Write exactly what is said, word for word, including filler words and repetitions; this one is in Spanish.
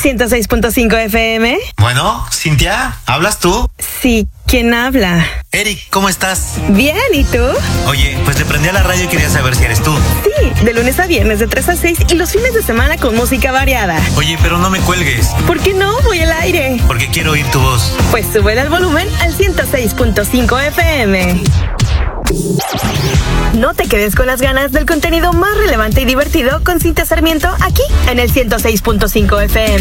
ciento seis punto cinco F M. Bueno, Cintia, ¿hablas tú? Sí, ¿quién habla? Eric, ¿cómo estás? Bien, ¿y tú? Oye, pues le prendí a la radio y quería saber si eres tú. Sí, de lunes a viernes de tres a seis y los fines de semana con música variada. Oye, pero no me cuelgues. ¿Por qué no? Voy al aire. Porque quiero oír tu voz. Pues sube el volumen al ciento seis punto cinco F M. No te quedes con las ganas del contenido más relevante y divertido con Cintia Sarmiento aquí en el ciento seis punto cinco F M.